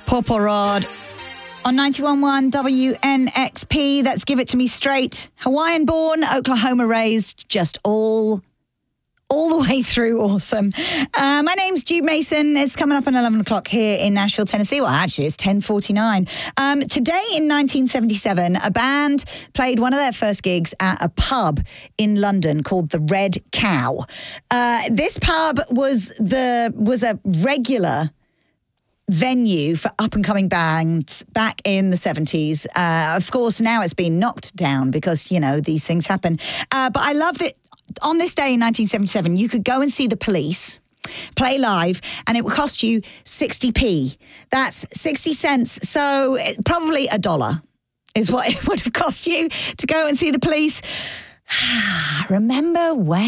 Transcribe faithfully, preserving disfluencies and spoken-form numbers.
Purple Rod on ninety-one point one W N X P. That's Give It To Me Straight. Hawaiian born, Oklahoma raised, just all, all the way through awesome. Uh, my name's Jude Mason. It's coming up at eleven o'clock here in Nashville, Tennessee. Well, actually, it's ten forty-nine. Um, today in nineteen seventy-seven, a band played one of their first gigs at a pub in London called the Red Cow. Uh, this pub was the was a regular venue for up-and-coming bands back in the seventies. Uh, of course, now it's been knocked down because, you know, these things happen. Uh, but I love that on this day in nineteen seventy-seven, you could go and see the Police play live, and it would cost you sixty p. That's sixty cents, so it, probably a dollar is what it would have cost you to go and see the Police. Remember when?